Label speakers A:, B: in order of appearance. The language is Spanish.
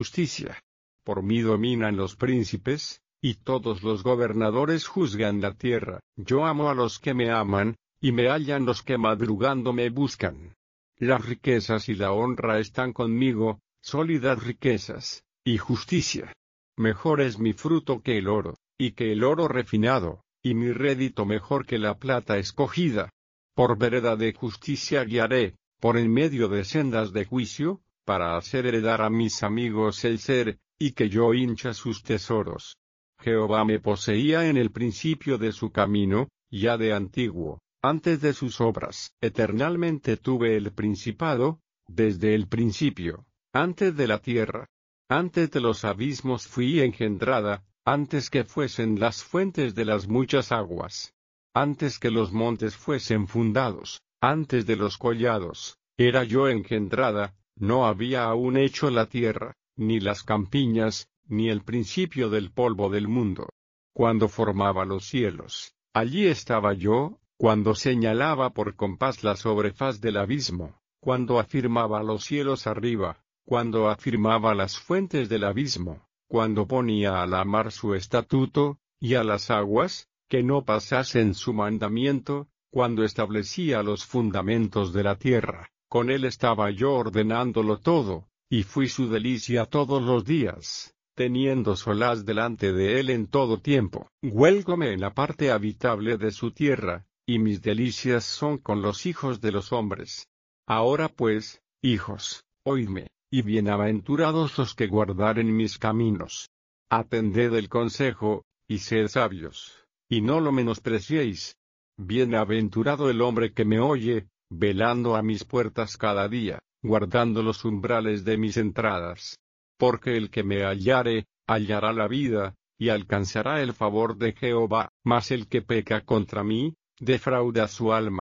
A: justicia. Por mí dominan los príncipes, y todos los gobernadores juzgan la tierra. Yo amo a los que me aman, y me hallan los que madrugando me buscan. Las riquezas y la honra están conmigo, sólidas riquezas, y justicia. Mejor es mi fruto que el oro, y que el oro refinado, y mi rédito mejor que la plata escogida. Por vereda de justicia guiaré, por en medio de sendas de juicio, para hacer heredar a mis amigos el ser, y que yo hincha sus tesoros. Jehová me poseía en el principio de su camino, ya de antiguo, antes de sus obras. Eternalmente tuve el principado, desde el principio, antes de la tierra. Antes de los abismos fui engendrada, antes que fuesen las fuentes de las muchas aguas. Antes que los montes fuesen fundados, antes de los collados, era yo engendrada, no había aún hecho la tierra, ni las campiñas, ni el principio del polvo del mundo. Cuando formaba los cielos, allí estaba yo, cuando señalaba por compás la sobrefaz del abismo, cuando afirmaba los cielos arriba, cuando afirmaba las fuentes del abismo, cuando ponía a la mar su estatuto, y a las aguas, que no pasasen su mandamiento, cuando establecía los fundamentos de la tierra, con él estaba yo ordenándolo todo, y fui su delicia todos los días, teniendo solaz delante de él en todo tiempo. Huélgome en la parte habitable de su tierra, y mis delicias son con los hijos de los hombres. Ahora pues, hijos, oídme, y bienaventurados los que guardaren mis caminos. Atended el consejo, y sed sabios, y no lo menospreciéis. Bienaventurado el hombre que me oye, velando a mis puertas cada día, guardando los umbrales de mis entradas. Porque el que me hallare, hallará la vida, y alcanzará el favor de Jehová. Mas el que peca contra mí, defrauda su alma.